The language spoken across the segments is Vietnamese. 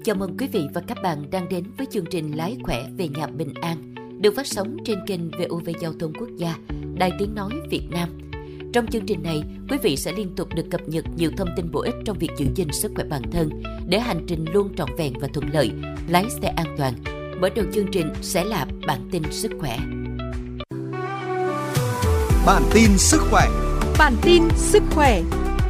Chào mừng quý vị và các bạn đang đến với chương trình Lái khỏe về nhà bình an, được phát sóng trên kênh VOV Giao thông Quốc gia, Đài Tiếng nói Việt Nam. Trong chương trình này, quý vị sẽ liên tục được cập nhật nhiều thông tin bổ ích trong việc giữ gìn sức khỏe bản thân để hành trình luôn trọn vẹn và thuận lợi, lái xe an toàn. Mở đầu chương trình sẽ là bản tin sức khỏe. Bản tin sức khỏe. Bản tin sức khỏe.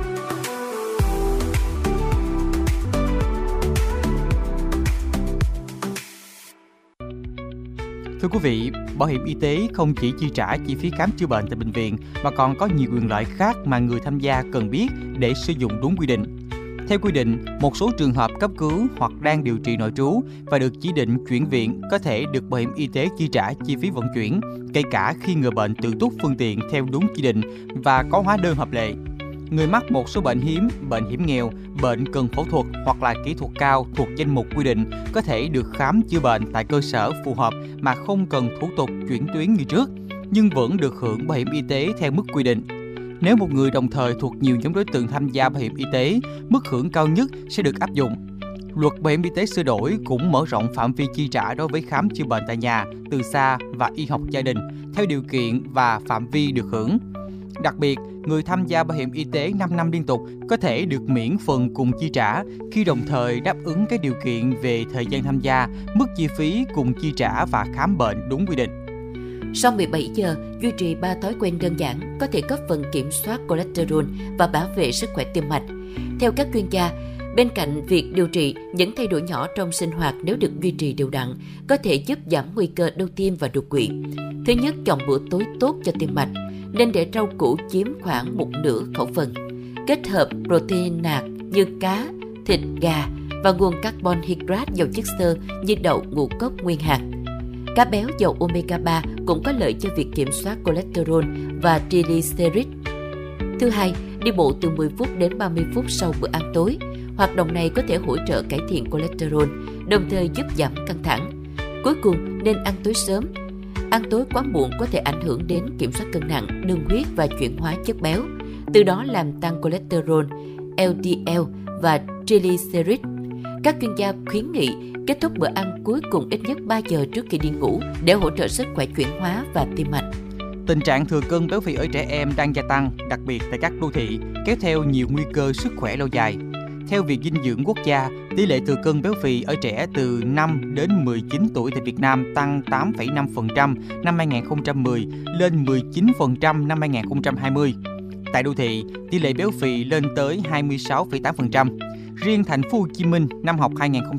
Thưa quý vị, bảo hiểm y tế không chỉ chi trả chi phí khám chữa bệnh tại bệnh viện mà còn có nhiều quyền lợi khác mà người tham gia cần biết để sử dụng đúng quy định. Theo quy định, một số trường hợp cấp cứu hoặc đang điều trị nội trú và được chỉ định chuyển viện có thể được bảo hiểm y tế chi trả chi phí vận chuyển, kể cả khi người bệnh tự túc phương tiện theo đúng chỉ định và có hóa đơn hợp lệ. Người mắc một số bệnh hiểm nghèo, bệnh cần phẫu thuật hoặc là kỹ thuật cao thuộc danh mục quy định có thể được khám chữa bệnh tại cơ sở phù hợp mà không cần thủ tục chuyển tuyến như trước, nhưng vẫn được hưởng bảo hiểm y tế theo mức quy định. Nếu một người đồng thời thuộc nhiều nhóm đối tượng tham gia bảo hiểm y tế, mức hưởng cao nhất sẽ được áp dụng. Luật bảo hiểm y tế sửa đổi cũng mở rộng phạm vi chi trả đối với khám chữa bệnh tại nhà, từ xa và y học gia đình theo điều kiện và phạm vi được hưởng. Đặc biệt, người tham gia bảo hiểm y tế 5 năm liên tục có thể được miễn phần cùng chi trả khi đồng thời đáp ứng các điều kiện về thời gian tham gia, mức chi phí cùng chi trả và khám bệnh đúng quy định. Sau 17 giờ, duy trì 3 thói quen đơn giản có thể góp phần kiểm soát cholesterol và bảo vệ sức khỏe tim mạch. Theo các chuyên gia, bên cạnh việc điều trị, những thay đổi nhỏ trong sinh hoạt nếu được duy trì đều đặn có thể giúp giảm nguy cơ đau tim và đột quỵ. Thứ nhất, chọn bữa tối tốt cho tim mạch. Nên để rau củ chiếm khoảng một nửa khẩu phần. Kết hợp protein nạc như cá, thịt, gà và nguồn carbon hydrate giàu chất xơ như đậu, ngũ cốc, nguyên hạt. Cá béo giàu omega 3 cũng có lợi cho việc kiểm soát cholesterol và triglycerid. Thứ hai, đi bộ từ 10 phút đến 30 phút sau bữa ăn tối. Hoạt động này có thể hỗ trợ cải thiện cholesterol, đồng thời giúp giảm căng thẳng. Cuối cùng, nên ăn tối sớm. Ăn tối quá muộn có thể ảnh hưởng đến kiểm soát cân nặng, đường huyết và chuyển hóa chất béo, từ đó làm tăng cholesterol, LDL và triglycerid. Các chuyên gia khuyến nghị kết thúc bữa ăn cuối cùng ít nhất 3 giờ trước khi đi ngủ để hỗ trợ sức khỏe chuyển hóa và tim mạch. Tình trạng thừa cân béo phì ở trẻ em đang gia tăng, đặc biệt tại các đô thị, kéo theo nhiều nguy cơ sức khỏe lâu dài. Theo Viện Dinh dưỡng Quốc gia, tỷ lệ thừa cân béo phì ở trẻ từ 5 đến 19 tuổi tại Việt Nam tăng 8,5% năm 2010 lên 19% năm 2020. Tại đô thị, tỷ lệ béo phì lên tới 26,8%. Riêng thành phố Hồ Chí Minh năm học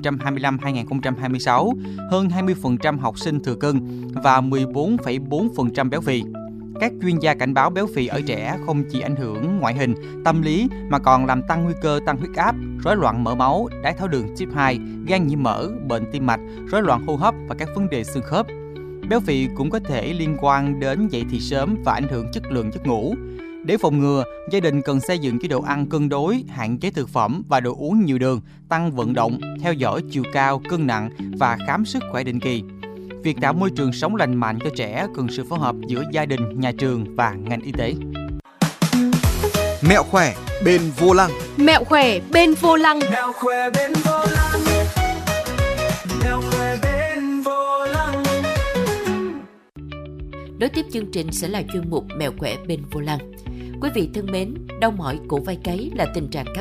2025-2026, hơn 20% học sinh thừa cân và 14,4% béo phì. Các chuyên gia cảnh báo béo phì ở trẻ không chỉ ảnh hưởng ngoại hình, tâm lý mà còn làm tăng nguy cơ tăng huyết áp, rối loạn mỡ máu, đái tháo đường type 2, gan nhiễm mỡ, bệnh tim mạch, rối loạn hô hấp và các vấn đề xương khớp. Béo phì cũng có thể liên quan đến dậy thì sớm và ảnh hưởng chất lượng giấc ngủ. Để phòng ngừa, gia đình cần xây dựng chế độ ăn cân đối, hạn chế thực phẩm và đồ uống nhiều đường, tăng vận động, theo dõi chiều cao, cân nặng và khám sức khỏe định kỳ. Việc tạo môi trường sống lành mạnh cho trẻ cần sự phối hợp giữa gia đình, nhà trường và ngành y tế. Mẹo khỏe bên vô lăng. Mẹo khỏe bên vô lăng. Mẹo khỏe bên vô lăng. Mẹo khỏe bên vô lăng. Nối tiếp chương trình sẽ là chuyên mục Mẹo khỏe bên vô lăng. Quý vị thân mến, đau mỏi cổ vai gáy là tình trạng khá